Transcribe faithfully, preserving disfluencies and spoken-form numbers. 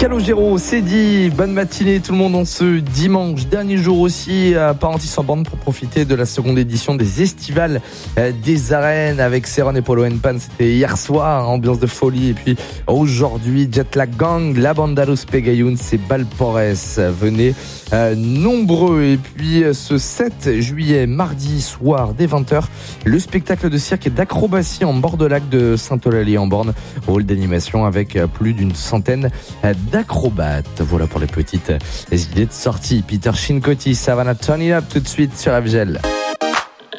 Calogero, c'est dit. Bonne matinée tout le monde en ce dimanche. Dernier jour aussi à Parentis en borne pour profiter de la seconde édition des Estivales des Arènes avec Seron et Polo Pan. C'était hier soir, ambiance de folie. Et puis aujourd'hui, Jetlag Gang, la Bandalos Pegayuns et Balpores. Venez euh, nombreux. Et puis ce sept juillet, mardi soir, dès vingt heures, le spectacle de cirque et d'acrobatie en bord de lac de Saint-Eulalie en borne. Hall d'animation avec plus d'une centaine d'acrobates. Voilà pour les petites idées de sortie. Peter Shinkotti, Savannah Turn It Up tout de suite sur F G L.